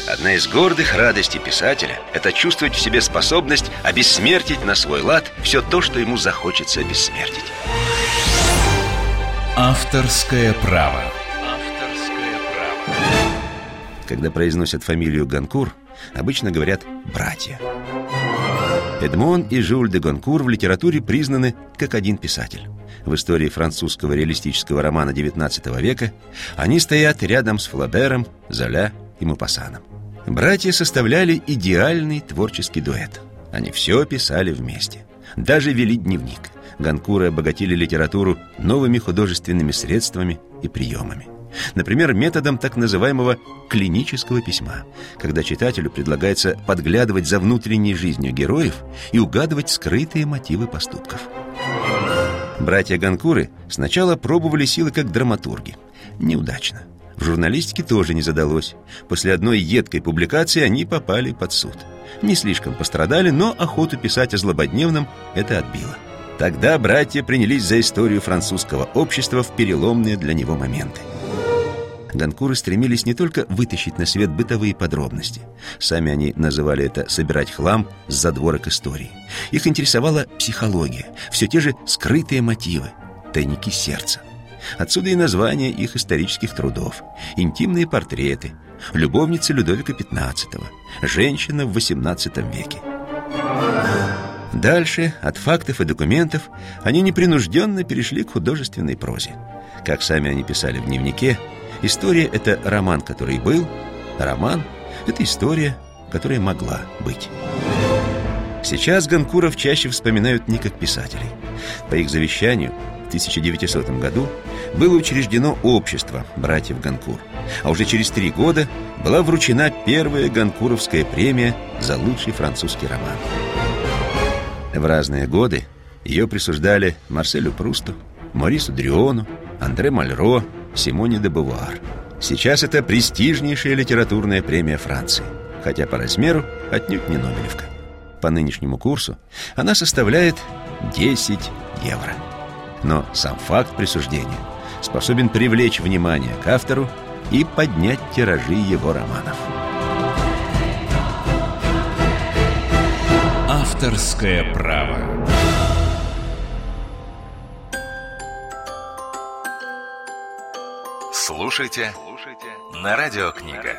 Одна из гордых радостей писателя – это чувствовать в себе способность обессмертить на свой лад все то, что ему захочется обессмертить. Авторское право. Когда произносят фамилию Гонкур, обычно говорят «братья». Эдмон и Жюль де Гонкур в литературе признаны как один писатель. В истории французского реалистического романа XIX века они стоят рядом с Флобером, Золя и Мопассаном. Братья составляли идеальный творческий дуэт. Они все писали вместе. Даже вели дневник. Гонкуры обогатили литературу новыми художественными средствами и приемами. Например, методом так называемого клинического письма, когда читателю предлагается подглядывать за внутренней жизнью героев и угадывать скрытые мотивы поступков. Братья Гонкуры сначала пробовали силы как драматурги. Неудачно. В журналистике тоже не задалось. После одной едкой публикации они попали под суд. Не слишком пострадали, но охоту писать о злободневном это отбило. Тогда братья принялись за историю французского общества в переломные для него моменты. Гонкуры стремились не только вытащить на свет бытовые подробности. Сами они называли это «собирать хлам с задворок истории». Их интересовала психология, все те же скрытые мотивы, тайники сердца. Отсюда и название их исторических трудов: интимные портреты, любовницы Людовика XV, женщина в XVIII веке. Дальше, от фактов и документов, они непринужденно перешли к художественной прозе. Как сами они писали в дневнике, история – это роман, который был, а роман – это история, которая могла быть. Сейчас Гонкуров чаще вспоминают не как писателей. По их завещанию в 1900 году было учреждено общество братьев Гонкур, а уже через 3 года была вручена первая Гонкуровская премия за лучший французский роман. В разные годы ее присуждали Марселю Прусту, Морису Дрюону, Андре Мальро, Симоне де Бувуар. Сейчас это престижнейшая литературная премия Франции, хотя по размеру отнюдь не Нобелевка. По нынешнему курсу она составляет 10 евро. Но сам факт присуждения способен привлечь внимание к автору и поднять тиражи его романов. Авторское право. Слушайте на Радиокнига.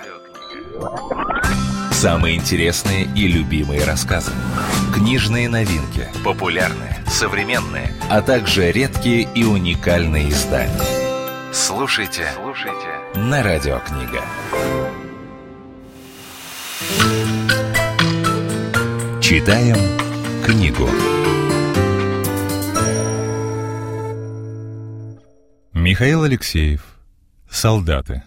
Самые интересные и любимые рассказы, книжные новинки, Популярные, современные, а также редкие и уникальные издания. Слушайте На Радиокнига. Читаем книгу. Михаил Алексеев. Солдаты.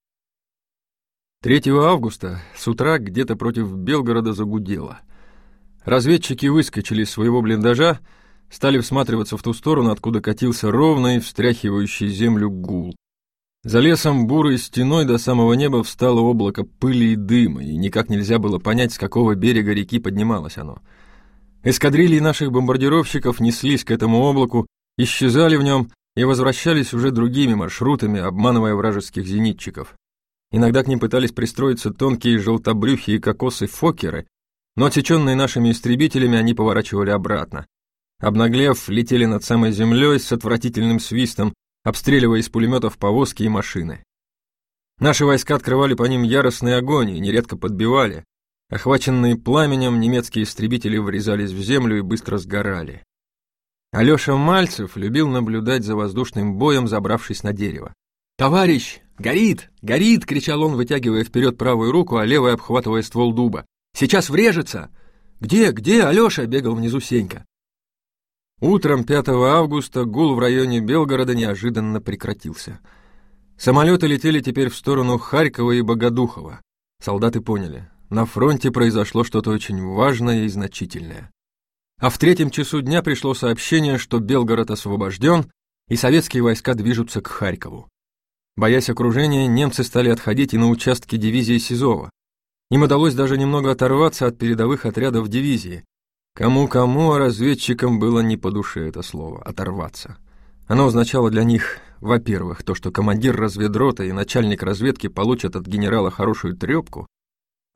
3 августа с утра где-то против Белгорода загудело. Разведчики выскочили из своего блиндажа, стали всматриваться в ту сторону, откуда катился ровный, встряхивающий землю гул. За лесом бурой стеной до самого неба встало облако пыли и дыма, и никак нельзя было понять, с какого берега реки поднималось оно. Эскадрильи наших бомбардировщиков неслись к этому облаку, исчезали в нем и возвращались уже другими маршрутами, обманывая вражеских зенитчиков. Иногда к ним пытались пристроиться тонкие желтобрюхие кокосы-фоккеры, но отсеченные нашими истребителями они поворачивали обратно. Обнаглев, летели над самой землей с отвратительным свистом, обстреливая из пулеметов повозки и машины. Наши войска открывали по ним яростный огонь и нередко подбивали. Охваченные пламенем, немецкие истребители врезались в землю и быстро сгорали. Алеша Мальцев любил наблюдать за воздушным боем, забравшись на дерево. «Товарищ! Горит! Горит!» — кричал он, вытягивая вперед правую руку, а левой обхватывая ствол дуба. «Сейчас врежется!» «Где? Где, Алеша?» — бегал внизу Сенька. Утром 5 августа гул в районе Белгорода неожиданно прекратился. Самолеты летели теперь в сторону Харькова и Богодухова. Солдаты поняли, на фронте произошло что-то очень важное и значительное. А в 3 часу дня пришло сообщение, что Белгород освобожден, и советские войска движутся к Харькову. Боясь окружения, немцы стали отходить и на участки дивизии Сизова. Им удалось даже немного оторваться от передовых отрядов дивизии. Кому-кому, а разведчикам было не по душе это слово «оторваться». Оно означало для них, во-первых, то, что командир разведроты и начальник разведки получат от генерала хорошую трепку,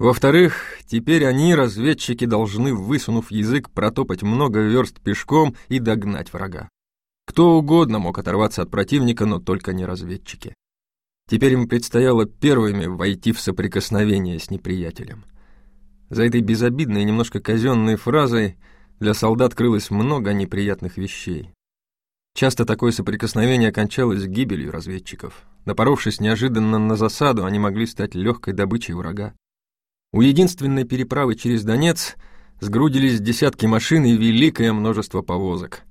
Во-вторых, теперь они, разведчики, должны, высунув язык, протопать много верст пешком и догнать врага. Кто угодно мог оторваться от противника, но только не разведчики. Теперь им предстояло первыми войти в соприкосновение с неприятелем. За этой безобидной и немножко казенной фразой для солдат крылось много неприятных вещей. Часто такое соприкосновение кончалось гибелью разведчиков. Напоровшись неожиданно на засаду, они могли стать легкой добычей врага. У единственной переправы через Донец сгрудились десятки машин и великое множество повозок.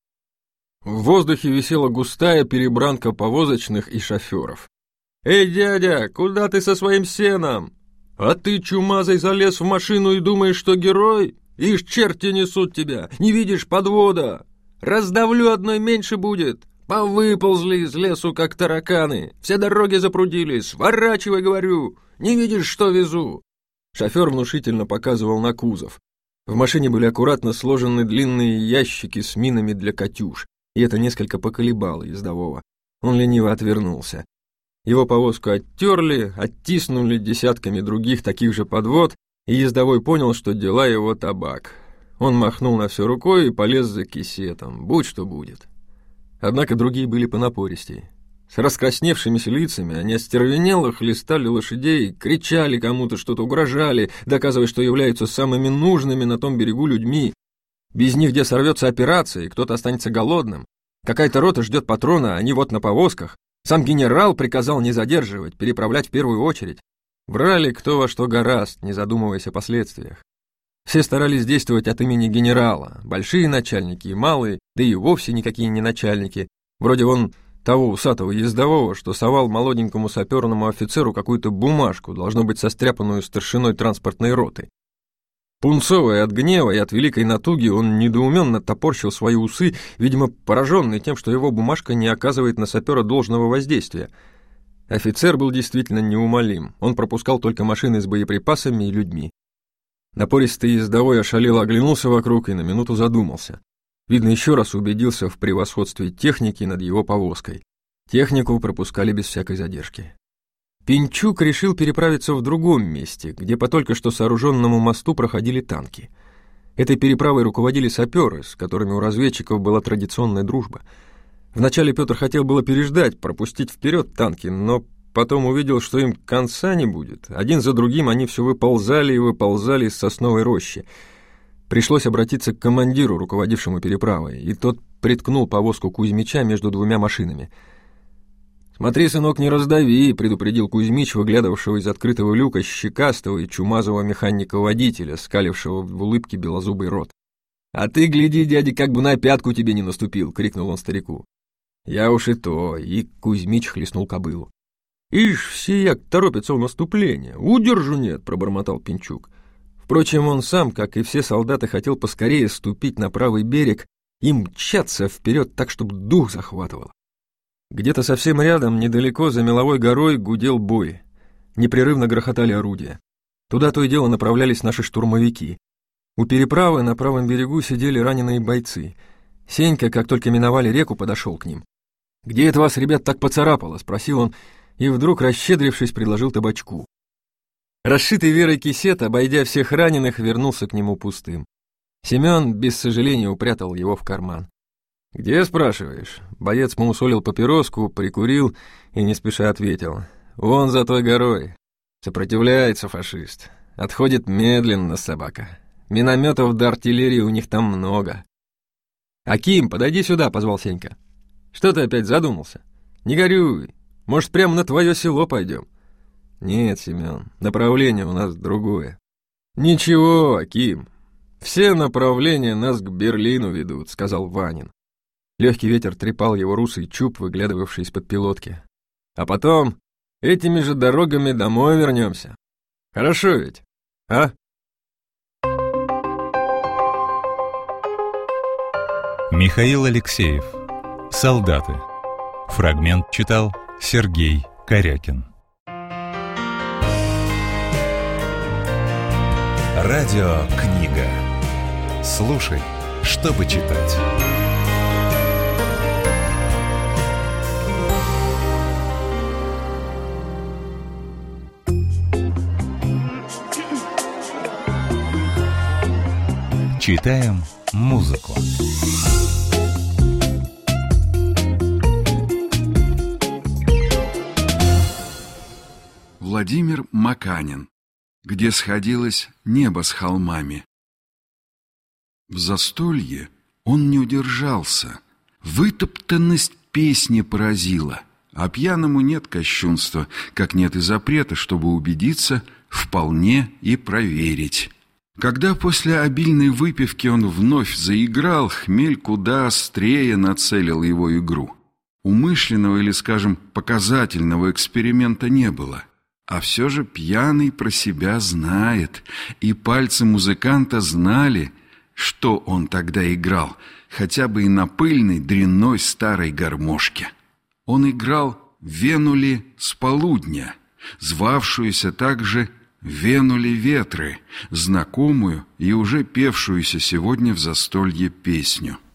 В воздухе висела густая перебранка повозочных и шоферов. «Эй, дядя, куда ты со своим сеном? А ты, чумазый, залез в машину и думаешь, что герой? Ишь, черти несут тебя, не видишь подвода? Раздавлю, одной меньше будет. Повыползли из лесу, как тараканы, все дороги запрудили, сворачивай, говорю, не видишь, что везу?» Шофер внушительно показывал на кузов. В машине были аккуратно сложены длинные ящики с минами для «Катюш», и это несколько поколебало ездового. Он лениво отвернулся. Его повозку оттерли, оттиснули десятками других таких же подвод, и ездовой понял, что дела его табак. Он махнул на все рукой и полез за кисетом, будь что будет. Однако другие были понапористей. С раскрасневшимися лицами они остервенело хлестали лошадей, кричали кому-то, что-то угрожали, доказывая, что являются самыми нужными на том берегу людьми. Без них где сорвется операция, и кто-то останется голодным. Какая-то рота ждет патрона, они вот на повозках. Сам генерал приказал не задерживать, переправлять в первую очередь. Врали кто во что горазд, не задумываясь о последствиях. Все старались действовать от имени генерала, большие начальники и малые, да и вовсе никакие не начальники, вроде вон того усатого ездового, что совал молоденькому саперному офицеру какую-то бумажку, должно быть состряпанную старшиной транспортной роты. Пунцовый от гнева и от великой натуги, он недоуменно топорщил свои усы, видимо, пораженный тем, что его бумажка не оказывает на сапера должного воздействия. Офицер был действительно неумолим, он пропускал только машины с боеприпасами и людьми. Напористый ездовой ошалело оглянулся вокруг и на минуту задумался. Видно, еще раз убедился в превосходстве техники над его повозкой. Технику пропускали без всякой задержки. Пинчук решил переправиться в другом месте, где по только что сооруженному мосту проходили танки. Этой переправой руководили саперы, с которыми у разведчиков была традиционная дружба. Вначале Петр хотел было переждать, пропустить вперед танки, но потом увидел, что им конца не будет. Один за другим они все выползали и выползали из сосновой рощи. Пришлось обратиться к командиру, руководившему переправой, и тот приткнул повозку Кузьмича между двумя машинами. «Смотри, сынок, не раздави», — предупредил Кузьмич, выглядывавшего из открытого люка щекастого и чумазого механика-водителя, скалившего в улыбке белозубый рот. «А ты гляди, дядя, как бы на пятку тебе не наступил», — крикнул он старику. «Я уж и то», — и Кузьмич хлестнул кобылу. «Ишь, всеяк торопится в наступление, удержу нет», — пробормотал Пинчук. Впрочем, он сам, как и все солдаты, хотел поскорее ступить на правый берег и мчаться вперед так, чтобы дух захватывало. Где-то совсем рядом, недалеко, за меловой горой, гудел бой. Непрерывно грохотали орудия. Туда то и дело направлялись наши штурмовики. У переправы на правом берегу сидели раненые бойцы. Сенька, как только миновали реку, подошел к ним. «Где это вас, ребят, так поцарапало?» — спросил он, и вдруг, расщедрившись, предложил табачку. Расшитый Верой кисет, обойдя всех раненых, вернулся к нему пустым. Семен без сожаления упрятал его в карман. «Где, спрашиваешь?» Боец поусолил папироску, прикурил и не спеша ответил. «Вон за той горой. Сопротивляется фашист. Отходит медленно собака. Минометов да артиллерии у них там много». «Аким, подойди сюда», — позвал Сенька. «Что ты опять задумался? Не горюй. Может, прямо на твое село пойдем?» «Нет, Семен, направление у нас другое». «Ничего, Аким. Все направления нас к Берлину ведут», — сказал Ванин. Легкий ветер трепал его русый чуб, выглядывавший из-под пилотки. «А потом этими же дорогами домой вернемся. Хорошо ведь, а?» Михаил Алексеев. «Солдаты». Фрагмент читал Сергей Корякин. Радиокнига. Слушай, чтобы читать. Читаем музыку. Владимир Маканин. Где сходилось небо с холмами. В застолье он не удержался. Вытоптанность песни поразила. А пьяному нет кощунства, как нет и запрета, чтобы убедиться, вполне и проверить. Когда после обильной выпивки он вновь заиграл, хмель куда острее нацелил его игру. Умышленного или, скажем, показательного эксперимента не было. А все же пьяный про себя знает, и пальцы музыканта знали, что он тогда играл, хотя бы и на пыльной дрянной старой гармошке. Он играл «Венули с полудня», звавшуюся также «Венули ветры», знакомую и уже певшуюся сегодня в застолье песню.